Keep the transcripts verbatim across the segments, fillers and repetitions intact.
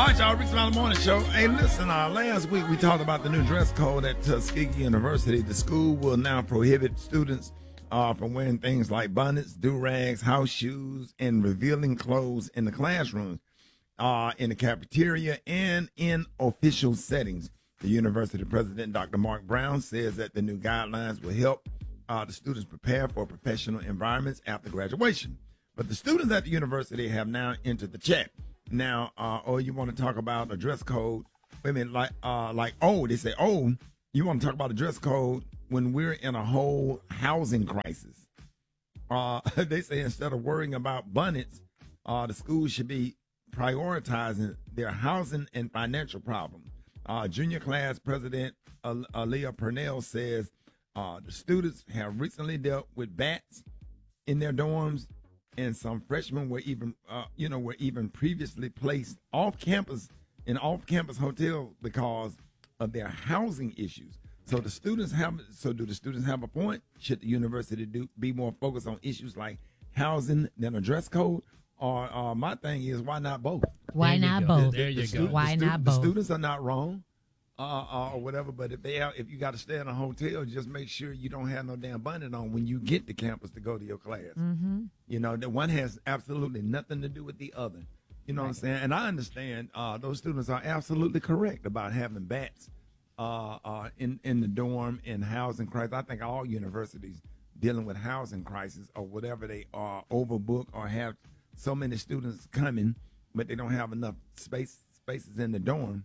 All right, y'all, Reach Around the Morning Show. Hey, listen, uh, last week we talked about the new dress code at Tuskegee University. The school will now prohibit students uh, from wearing things like bonnets, do-rags, house shoes, and revealing clothes in the classrooms, uh, in the cafeteria, and in official settings. The university president, Doctor Mark Brown, says that the new guidelines will help uh, the students prepare for professional environments after graduation. But the students at the university have now entered the chat. Now, uh, oh, you want to talk about a dress code? Wait a minute, like, uh, like, oh, they say, oh, you want to talk about a dress code when we're in a whole housing crisis? Uh, they say instead of worrying about bonnets, uh, the schools should be prioritizing their housing and financial problems. Uh, junior class president uh, Aaliyah Purnell says uh, the students have recently dealt with bats in their dorms. And some freshmen were even, uh, you know, were even previously placed off campus in off-campus hotels because of their housing issues. So the students have. So do the students have a point? Should the university do be more focused on issues like housing than a dress code? Or uh, my thing is, why not both? Why not both? There you stu- go. Why stu- not the both? students are not wrong, uh, uh, or whatever. But if they are, if you got to stay in a hotel, just make sure you don't have no damn bonnet on when you get to campus to go to your class. Mm-hmm. You know, the one has absolutely nothing to do with the other. You know right. what I'm saying? And I understand uh, those students are absolutely correct about having bats uh, uh, in in the dorm and housing crisis. I think all universities dealing with housing crisis or whatever, they are overbooked or have so many students coming, but they don't have enough space spaces in the dorm.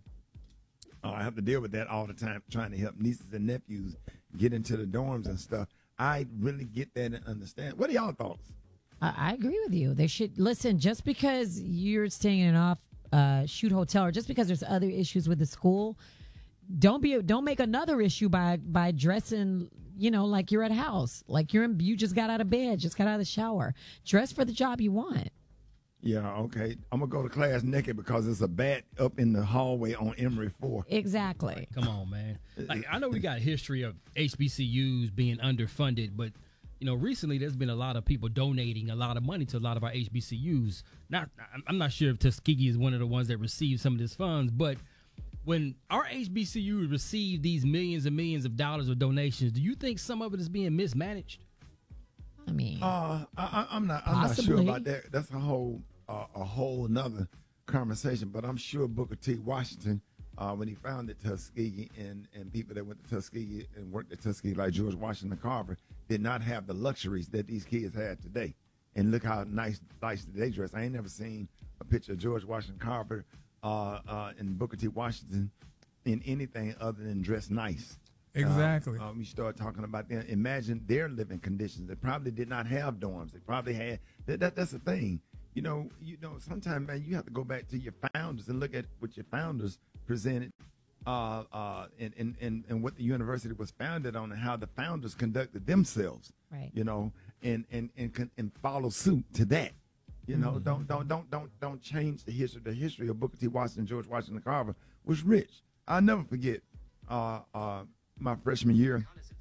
Uh, I have to deal with that all the time, trying to help nieces and nephews get into the dorms and stuff. I really get that and understand. What are y'all thoughts? I I agree with you. They should listen. Just because you're staying in an off uh, shoot hotel, or just because there's other issues with the school, don't be don't make another issue by by dressing, you know, like you're at house, like you're in, you just got out of bed, just got out of the shower. Dress for the job you want. Yeah, okay. I'm gonna go to class naked because there's a bat up in the hallway on Emory four. Exactly. Come on, man. Like, I know we got a history of H B C Us being underfunded, but you know, recently there's been a lot of people donating a lot of money to a lot of our H B C Us. Not, I'm not sure if Tuskegee is one of the ones that received some of these funds, but when our H B C Us receive these millions and millions of dollars of donations, do you think some of it is being mismanaged? I mean, uh, I, I'm not. I'm possibly. not sure about that. That's a whole, uh, a whole another conversation. But I'm sure Booker T. Washington, uh, when he founded Tuskegee, and and people that went to Tuskegee and worked at Tuskegee, like George Washington Carver, did not have the luxuries that these kids had today. And look how nice, nice they dress. I ain't never seen a picture of George Washington Carver uh, uh, and Booker T. Washington in anything other than dress nice. Exactly. Uh, um, you start talking about them. Imagine their living conditions. They probably did not have dorms. They probably had that. that that's the thing. You know. You know. Sometimes, man, you have to go back to your founders and look at what your founders presented, uh, uh, and, and and and what the university was founded on, and how the founders conducted themselves. Right. You know, and and and and follow suit to that. You know, Mm-hmm. don't don't don't don't don't change the history. The history of Booker T. Washington, George Washington Carver was rich. I'll never forget. Uh, uh, my freshman year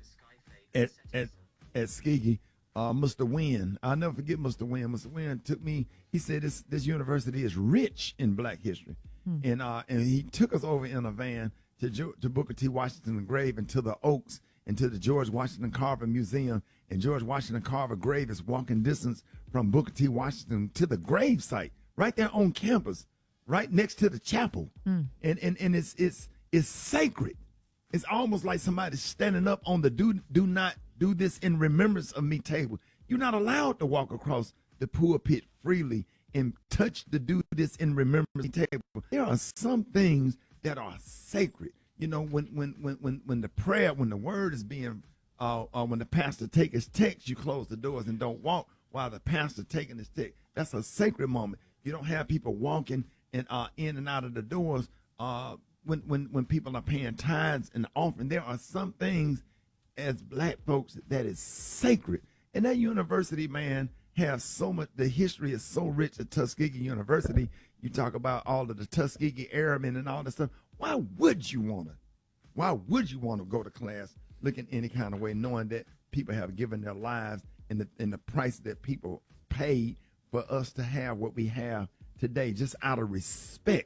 at at at Tuskegee, uh, Mister Wynn. I'll never forget Mister Wynn. Mister Wynn took me. He said this this university is rich in Black history, hmm. and uh, and he took us over in a van to jo- to Booker T. Washington grave and to the Oaks and to the George Washington Carver Museum. And George Washington Carver grave is walking distance from Booker T. Washington to the grave site, right there on campus, right next to the chapel, hmm. and and and it's it's it's sacred. It's almost like somebody standing up on the do do not do this in remembrance of me table. You're not allowed to walk across the pulpit freely and touch the do this in remembrance of me table. There are some things that are sacred. You know, when when when when, when the prayer, when the word is being, uh, uh, when the pastor take his text, you close the doors and don't walk while the pastor taking his text. That's a sacred moment. You don't have people walking and uh, in and out of the doors. Uh, When, when when people are paying tithes and offering, there are some things as Black folks that is sacred. And that university, man, has so much. The history is so rich at Tuskegee University. You talk about all of the Tuskegee Airmen and all that stuff. Why would you want to? Why would you want to go to class looking any kind of way, knowing that people have given their lives and the and the price that people paid for us to have what we have today, just out of respect?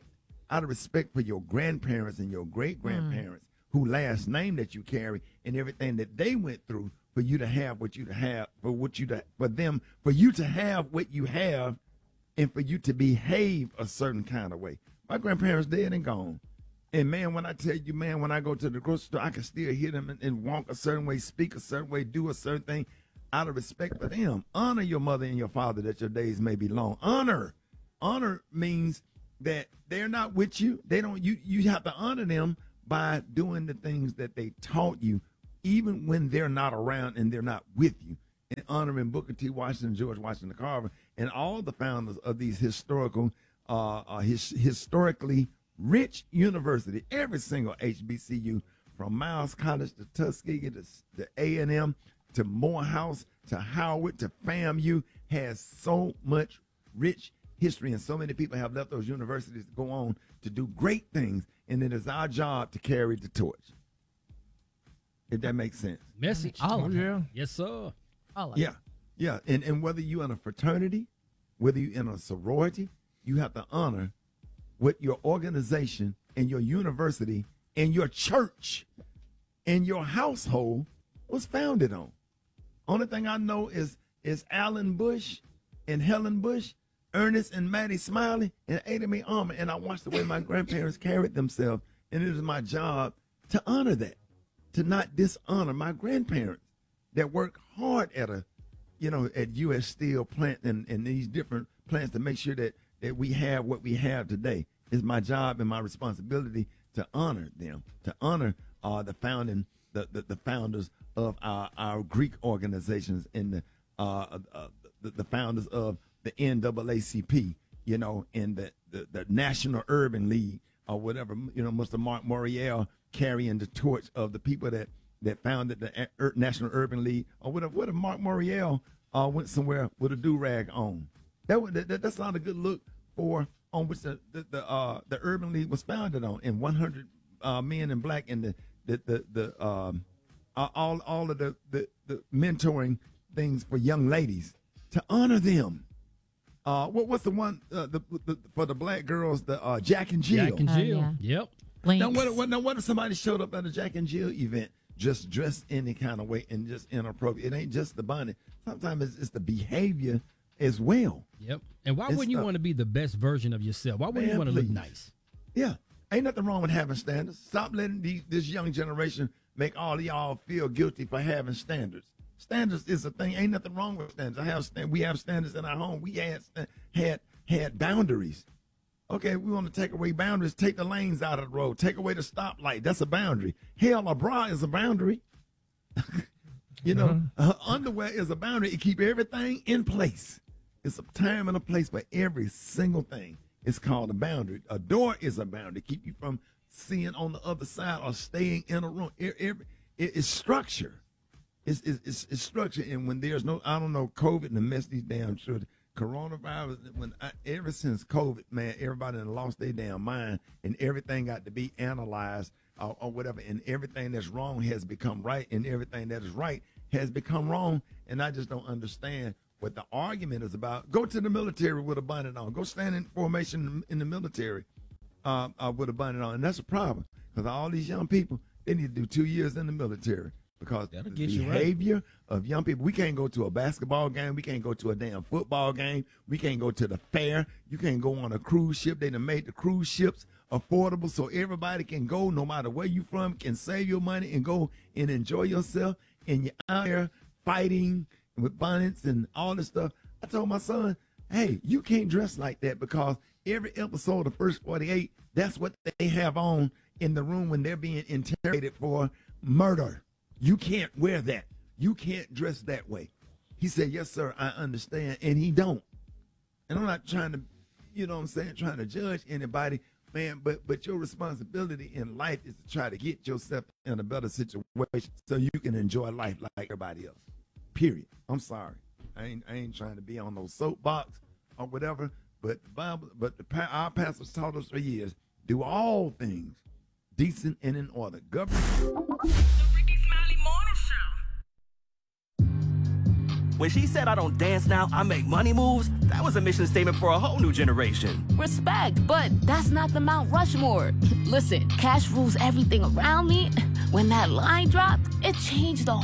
out of respect for your grandparents and your great grandparents, mm. who last name that you carry and everything that they went through for you to have what you to have, for what you to, for them, for you to have what you have, and for you to behave a certain kind of way. My grandparents dead and gone. And man, when I tell you, man, when I go to the grocery store, I can still hear them and, and walk a certain way, speak a certain way, do a certain thing out of respect for them. Honor your mother and your father that your days may be long. Honor. Honor means that they're not with you. They don't, you, you have to honor them by doing the things that they taught you, even when they're not around and they're not with you. And honoring Booker T. Washington, George Washington Carver, and all the founders of these historical, uh, uh, his, historically rich university, every single H B C U, from Miles College to Tuskegee to, to A and M to Morehouse to Howard to FAMU, has so much rich history, and so many people have left those universities to go on to do great things, and it is our job to carry the torch. If that makes sense. Message. All of yeah. Yes, sir. All of yeah. Yeah. And and whether you're in a fraternity, whether you're in a sorority, you have to honor what your organization and your university and your church and your household was founded on. Only thing I know is is Alan Bush and Helen Bush, Ernest and Maddie Smiley, and Ada Mae Armour. And I watched the way my grandparents carried themselves, and it is my job to honor that, to not dishonor my grandparents that work hard at a, you know, at U S Steel plant and, and these different plants to make sure that, that we have what we have today. It's my job and my responsibility to honor them, to honor uh, the founding, the, the, the founders of our, our Greek organizations and the, uh, uh, the the founders of the N double A C P, you know, and the, the, the National Urban League or whatever, you know, Mister Mark Morial carrying the torch of the people that that founded the Ur- National Urban League, or what if, what if Mark Morial uh, went somewhere with a do-rag on? That, would, that That's not a good look for on which the the the, uh, the Urban League was founded on, and one hundred uh, men in black, and the the the, the um, uh, all all of the, the the mentoring things for young ladies to honor them. Uh, what what's the one uh, the, the for the black girls, the uh, Jack and Jill? Jack and Oh, Jill. yeah. Yep. Links. Now what, what now what if somebody showed up at a Jack and Jill event just dressed any kind of way and just inappropriate? It ain't just the bonnet. Sometimes it's, it's the behavior as well. Yep. And why It's wouldn't you the- want to be the best version of yourself? Why wouldn't Man, you want to look please. nice? Yeah. Ain't nothing wrong with having standards. Stop letting these, this young generation make all of y'all feel guilty for having standards. Standards is a thing. Ain't nothing wrong with standards. I have stand, we have standards in our home. We had sta- had had boundaries. Okay, we want to take away boundaries. Take the lanes out of the road. Take away the stoplight. That's a boundary. Hell, a bra is a boundary. you know, uh, underwear is a boundary. It keep everything in place. It's a time and a place for every single thing. It's called a boundary. A door is a boundary. Keep you from seeing on the other side or staying in a room. It, every, it, it's structure. It's, it's, it's, it's structure. And when there's no, I don't know, COVID and the mess these damn children, coronavirus, when I, ever since COVID, man, everybody done lost their damn mind, and everything got to be analyzed or, or whatever, and everything that's wrong has become right, and everything that is right has become wrong, and I just don't understand what the argument is about. Go to the military with a bonnet on. Go stand in formation in the military uh, uh, with a bonnet on, and that's a problem, because all these young people, they need to do two years in the military. Because That'll the get you right. behavior of young people, we can't go to a basketball game, we can't go to a damn football game, we can't go to the fair, you can't go on a cruise ship. They done made the cruise ships affordable so everybody can go, no matter where you from, can save your money and go and enjoy yourself, and you're out there fighting with bonnets and all this stuff. I told my son, hey, you can't dress like that, because every episode of First forty-eight, that's what they have on in the room when they're being interrogated for murder. You can't wear that. You can't dress that way. He said, yes, sir, I understand. And he don't. And I'm not trying to, you know what I'm saying, trying to judge anybody, man, but but your responsibility in life is to try to get yourself in a better situation so you can enjoy life like everybody else. Period. I'm sorry. I ain't I ain't trying to be on no soapbox or whatever, but the Bible, but the our pastors taught us for years, do all things decent and in order. Government. When she said I don't dance now, I make money moves, that was a mission statement for a whole new generation. Respect, but that's not the Mount Rushmore. Listen, cash rules everything around me. When that line dropped, it changed the